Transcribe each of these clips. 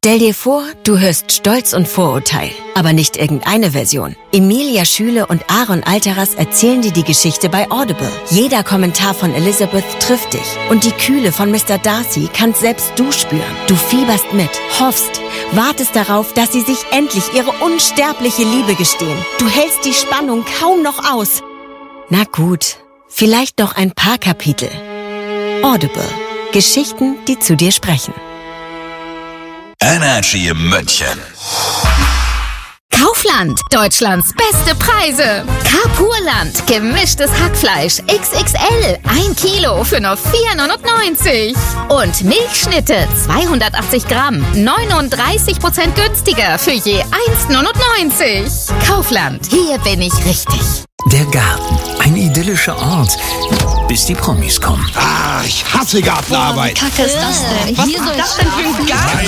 Stell dir vor, du hörst Stolz und Vorurteil, aber nicht irgendeine Version. Emilia Schüle und Aaron Alteras erzählen dir die Geschichte bei Audible. Jeder Kommentar von Elizabeth trifft dich und die Kühle von Mr. Darcy kannst selbst du spüren. Du fieberst mit, hoffst, wartest darauf, dass sie sich endlich ihre unsterbliche Liebe gestehen. Du hältst die Spannung kaum noch aus. Na gut, vielleicht noch ein paar Kapitel. Audible. Geschichten, die zu dir sprechen. Energy München. Kaufland, Deutschlands beste Preise. Carpurland, gemischtes Hackfleisch XXL, 1 Kilo für nur 4,99. Und Milchschnitte, 280 Gramm, 39% günstiger für je 1,99. Kaufland, hier bin ich richtig. Der Garten, ein idyllischer Ort, bis die Promis kommen. Ah, ich hasse Gartenarbeit. Boah, wie kacke ist das denn? Was ist das denn für ein Garten?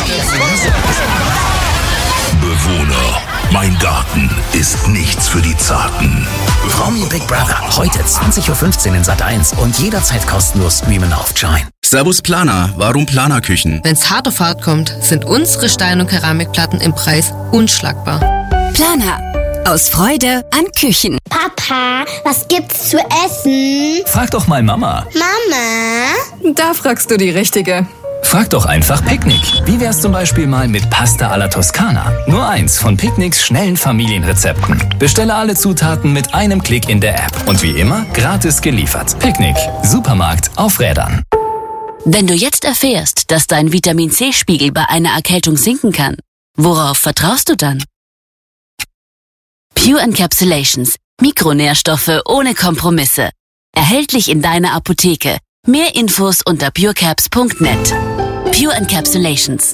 Bewohner, mein Garten ist nichts für die Zarten. Promi Big Brother, heute 20.15 Uhr in Sat.1 und jederzeit kostenlos streamen auf Join. Servus Planer, warum Planerküchen? Wenn's hart auf hart kommt, sind unsere Stein- und Keramikplatten im Preis unschlagbar. Planer. Aus Freude an Küchen. Papa, was gibt's zu essen? Frag doch mal Mama. Mama? Da fragst du die Richtige. Frag doch einfach Picknick. Wie wär's zum Beispiel mal mit Pasta alla Toskana? Nur eins von Picknicks schnellen Familienrezepten. Bestelle alle Zutaten mit einem Klick in der App. Und wie immer, gratis geliefert. Picknick. Supermarkt auf Rädern. Wenn du jetzt erfährst, dass dein Vitamin-C-Spiegel bei einer Erkältung sinken kann, worauf vertraust du dann? Pure Encapsulations. Mikronährstoffe ohne Kompromisse. Erhältlich in deiner Apotheke. Mehr Infos unter purecaps.net. Pure Encapsulations.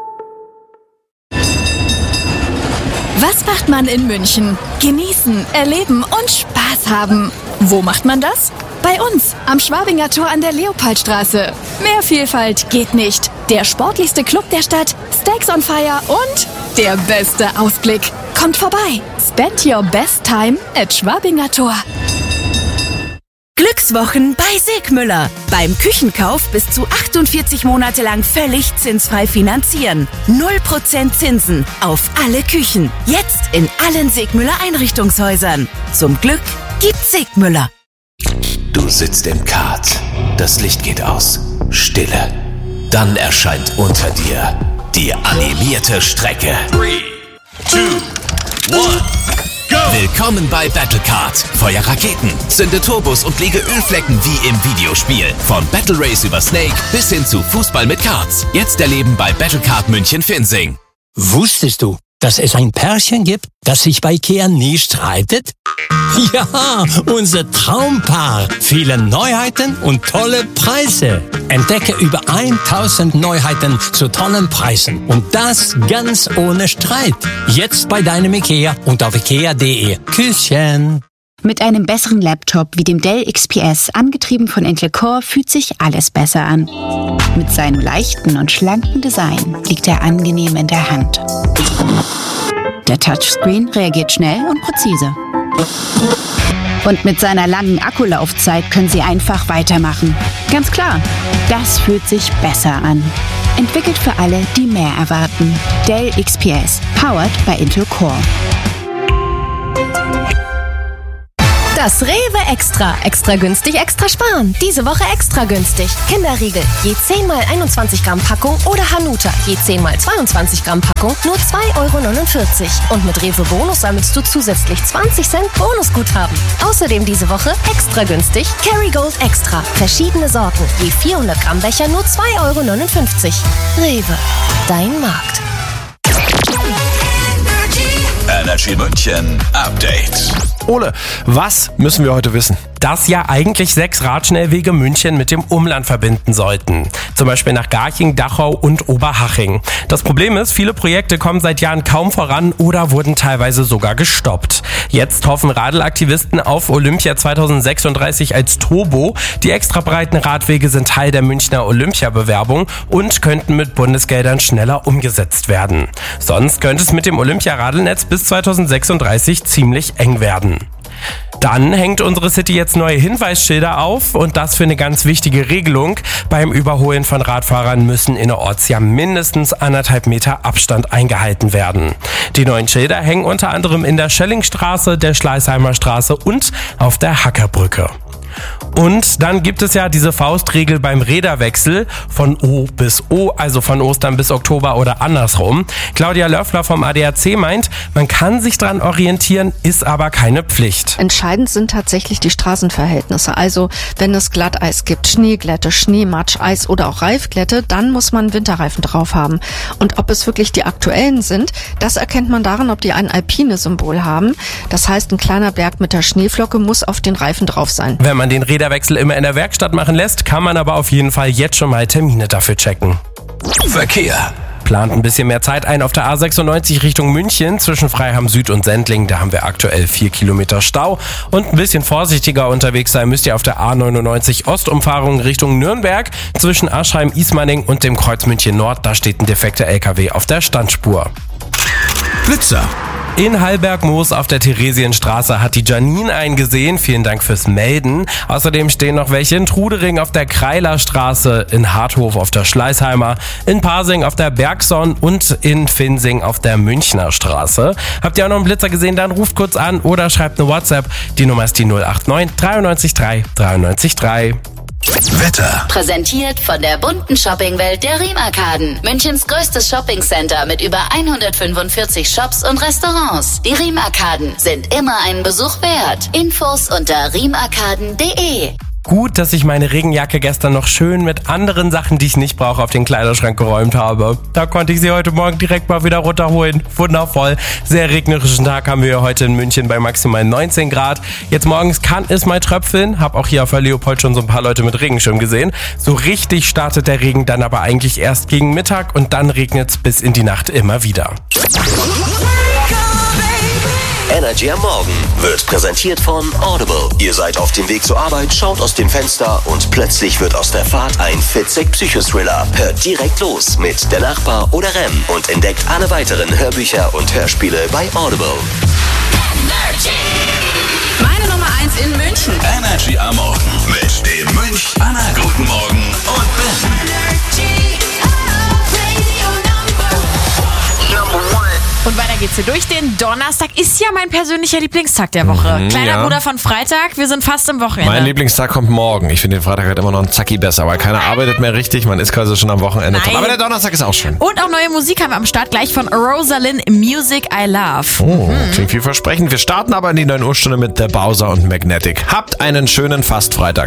Was macht man in München? Genießen, erleben und Spaß haben. Wo macht man das? Bei uns, am Schwabinger Tor an der Leopoldstraße. Mehr Vielfalt geht nicht. Der sportlichste Club der Stadt, Steaks on Fire und der beste Ausblick. Kommt vorbei. Spend your best time at Schwabinger Tor. Glückswochen bei Segmüller. Beim Küchenkauf bis zu 48 Monate lang völlig zinsfrei finanzieren. 0% Zinsen auf alle Küchen. Jetzt in allen Segmüller Einrichtungshäusern. Zum Glück gibt's Segmüller. Du sitzt im Kart. Das Licht geht aus. Stille. Dann erscheint unter dir die animierte Strecke. 3, 2, 1, go! Willkommen bei Battlecard. Feuer Raketen, zünde Turbos und lege Ölflecken wie im Videospiel. Von Battle Race über Snake bis hin zu Fußball mit Karts. Jetzt erleben bei Battlecard München-Finsing. Wusstest du, dass es ein Pärchen gibt, das sich bei Ikea nie streitet? Ja, unser Traumpaar. Viele Neuheiten und tolle Preise. Entdecke über 1000 Neuheiten zu tollen Preisen. Und das ganz ohne Streit. Jetzt bei deinem Ikea und auf ikea.de. Küsschen. Mit einem besseren Laptop wie dem Dell XPS, angetrieben von Intel Core, fühlt sich alles besser an. Mit seinem leichten und schlanken Design liegt er angenehm in der Hand. Der Touchscreen reagiert schnell und präzise. Und mit seiner langen Akkulaufzeit können Sie einfach weitermachen. Ganz klar, das fühlt sich besser an. Entwickelt für alle, die mehr erwarten. Dell XPS, powered by Intel Core. Das Rewe Extra. Extra günstig, extra sparen. Diese Woche extra günstig. Kinderriegel, je 10 x 21 Gramm Packung oder Hanuta, je 10 x 22 Gramm Packung, nur 2,49 €. Und mit Rewe Bonus sammelst du zusätzlich 20 Cent Bonusguthaben. Außerdem diese Woche extra günstig Kerrygold Extra. Verschiedene Sorten, je 400 Gramm Becher, nur 2,59 €. Rewe, dein Markt. Energy München Update. Ole, was müssen wir heute wissen? Dass ja eigentlich 6 Radschnellwege München mit dem Umland verbinden sollten. Zum Beispiel nach Garching, Dachau und Oberhaching. Das Problem ist, viele Projekte kommen seit Jahren kaum voran oder wurden teilweise sogar gestoppt. Jetzt hoffen Radelaktivisten auf Olympia 2036 als Turbo. Die extra breiten Radwege sind Teil der Münchner Olympiabewerbung und könnten mit Bundesgeldern schneller umgesetzt werden. Sonst könnte es mit dem Olympia-Radelnetz bis 2036 ziemlich eng werden. Dann hängt unsere City jetzt neue Hinweisschilder auf und das für eine ganz wichtige Regelung. Beim Überholen von Radfahrern müssen innerorts ja mindestens 1,5 Meter Abstand eingehalten werden. Die neuen Schilder hängen unter anderem in der Schellingstraße, der Schleißheimer Straße und auf der Hackerbrücke. Und dann gibt es ja diese Faustregel beim Räderwechsel von O bis O, also von Ostern bis Oktober oder andersrum. Claudia Löffler vom ADAC meint, man kann sich dran orientieren, ist aber keine Pflicht. Entscheidend sind tatsächlich die Straßenverhältnisse. Also wenn es Glatteis gibt, Schneeglätte, Schneematsch, Eis oder auch Reifglätte, dann muss man Winterreifen drauf haben. Und ob es wirklich die aktuellen sind, das erkennt man daran, ob die ein Alpine-Symbol haben. Das heißt, ein kleiner Berg mit der Schneeflocke muss auf den Reifen drauf sein. Wenn man den Räderwechsel immer in der Werkstatt machen lässt, kann man aber auf jeden Fall jetzt schon mal Termine dafür checken. Verkehr. Plant ein bisschen mehr Zeit ein auf der A96 Richtung München zwischen Freiham Süd und Sendling. Da haben wir aktuell 4 Kilometer Stau. Und ein bisschen vorsichtiger unterwegs sein müsst ihr auf der A99 Ostumfahrung Richtung Nürnberg zwischen Aschheim, Ismaning und dem Kreuz München Nord. Da steht ein defekter LKW auf der Standspur. Blitzer. In Hallberg-Moos auf der Theresienstraße hat die Janine einen gesehen. Vielen Dank fürs Melden. Außerdem stehen noch welche in Trudering auf der Kreilerstraße, in Harthof auf der Schleißheimer, in Pasing auf der Bergson und in Finsing auf der Münchner Straße. Habt ihr auch noch einen Blitzer gesehen? Dann ruft kurz an oder schreibt eine WhatsApp. Die Nummer ist die 089 93 3 93 3. Wetter. Präsentiert von der bunten Shoppingwelt der Riem-Arkaden. Münchens größtes Shoppingcenter mit über 145 Shops und Restaurants. Die Riem-Arkaden sind immer einen Besuch wert. Infos unter riemarkaden.de. Gut, dass ich meine Regenjacke gestern noch schön mit anderen Sachen, die ich nicht brauche, auf den Kleiderschrank geräumt habe. Da konnte ich sie heute Morgen direkt mal wieder runterholen. Wundervoll. Sehr regnerischen Tag haben wir heute in München bei maximal 19 Grad. Jetzt morgens kann es mal tröpfeln. Hab auch hier auf der Leopold schon so ein paar Leute mit Regenschirm gesehen. So richtig startet der Regen dann aber eigentlich erst gegen Mittag und dann regnet es bis in die Nacht immer wieder. Energy am Morgen wird präsentiert von Audible. Ihr seid auf dem Weg zur Arbeit, schaut aus dem Fenster und plötzlich wird aus der Fahrt ein Fitzek-Psychothriller. Hört direkt los mit Der Nachbar oder Rem und entdeckt alle weiteren Hörbücher und Hörspiele bei Audible. Meine Nummer 1 in München. Energy am Morgen mit dem Münch. Anna, guten Morgen und Ben. Und weiter geht's hier durch den Donnerstag. Ist ja mein persönlicher Lieblingstag der Woche. Kleiner Bruder von Freitag, wir sind fast im Wochenende. Mein Lieblingstag kommt morgen. Ich finde den Freitag halt immer noch ein Zacki besser, weil keiner arbeitet mehr richtig. Man ist quasi schon am Wochenende dran. Aber der Donnerstag ist auch schön. Und auch neue Musik haben wir am Start, gleich von Rosalind, Music I Love. Oh, klingt vielversprechend. Wir starten aber in die 9 Uhr Stunde mit The Bowser und Magnetic. Habt einen schönen Fastfreitag.